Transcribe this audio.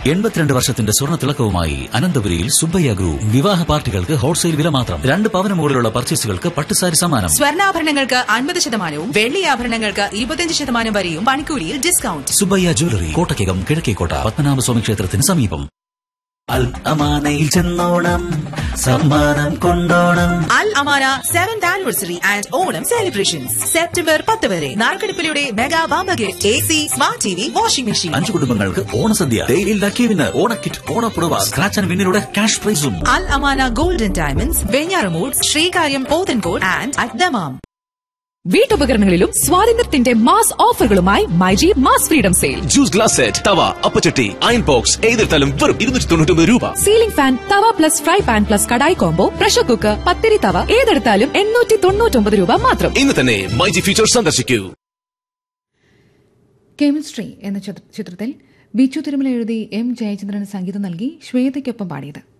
82 വർഷത്തിന്റെ സ്വർണ്ണ തിളക്കവുമായി അനന്തപുരിയിൽ സുബ്ബയ്യ ഗ്രൂപ്പ്. വിവാഹ പാർട്ടികൾക്ക് ഹോൾസെയിൽ വില മാത്രം. 2 പവന് മുകളിലുള്ള പർച്ചേസുകൾക്ക് പട്ടുസാരി സമ്മാനം. സ്വർണ്ണാഭരണങ്ങൾക്ക് 50% വെള്ളി ആഭരണങ്ങൾക്ക് 25% വരെയും പണിക്കൂലിയിൽ ഡിസ്കൗണ്ട്. സുബ്ബയ്യ ജ്വല്ലറി, കോട്ടയ്ക്കകം, കിഴക്കേക്കോട്ട, പത്മനാഭസ്വാമി ക്ഷേത്രത്തിന് സമീപം. അൽ അമാനയിൽ ചെന്നോണം, സമ്മാനം കൊണ്ടോണം. അൽ Amana 7th anniversary and Onam celebrations September 10 വരെ. നാൽക്കടുപ്പിലൂടെ mega വാമ്പ gift, AC, smart TV, washing machine. 5 കുടുംബങ്ങൾക്ക് ഓണസദ്യ, ഡെയിലി ലക്കി വിന്നർ, ഓണക്കിറ്റ്, ഓണപ്പുടവ, സ്ക്രാച്ച് ആൻഡ് വിന്നിലൂടെ ക്യാഷ് പ്രൈസും. അൽ Amana golden diamonds, Venjaramoodu, Sreekaryam, Pothencode and at Dammam. വീട്ടുപകരണങ്ങളിലും സ്വാതന്ത്ര്യത്തിന്റെ mass ഓഫറുകളുമായി myG mass freedom sale. Juice glass set, തവ, അപ്പച്ചട്ടി, iron box ഏതിർത്താലും വെറും 299 രൂപ. Ceiling fan, തവ plus fry pan plus kadai combo, pressure cooker, പത്തിരി തവ ഏതെടുത്താലും 899 രൂപ മാത്രം. ഇന്ന് തന്നെ മൈജി ഫീച്ചർ സന്ദർശിക്കൂ. കെമിസ്ട്രി എന്ന ചിത്രത്തിൽ ബിച്ചു തിരുമല എഴുതി M. ജയചന്ദ്രന് സംഗീതം നൽകി ശ്വേതയ്ക്കൊപ്പം പാടിയത്.